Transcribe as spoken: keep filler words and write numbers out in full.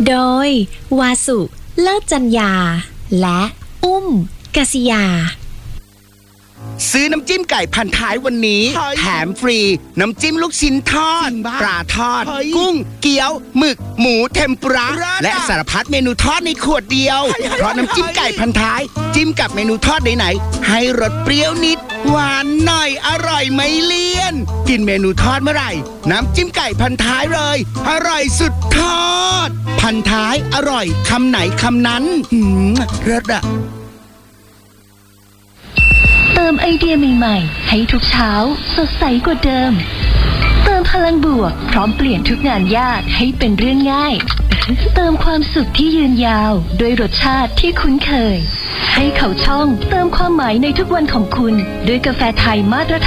โดยวาสุเลิศจัญญาและอุ้มกษิยาซื้อน้ำจิ้มไก่พันท้ายวันนี้แถมฟรีน้ำจิ้มลูกชิ้นทอดปลาทอดกุ้งเกี๊ยวหมึกหมูเทมปุระและสารพัดเมนูทอดในขวดเดียวเพราะน้ำจิ้มไก่พันท้ายจิ้มกับเมนูทอดไหนๆให้รสเปรี้ยวนิดหวานหน่อยอร่อยไม่เลี่ยนกินเมนูทอดเมื่อไหร่น้ำจิ้มไก่พันท้ายเลยอร่อยสุดทอดพันท้ายอร่อยคำไหนคำนั้นหืมเลิศอะเติมไอเดียใหม่ๆให้ทุกเช้าสดใสกว่าเดิมเติมพลังบวกพร้อมเปลี่ยนทุกงานยากให้เป็นเรื่องง่ายเติมความสุขที่ยืนยาวด้วยรสชาติที่คุ้นเคยให้เขาช่องเติมความหมายในทุกวันของคุณด้วยกาแฟไทยมาตรฐาน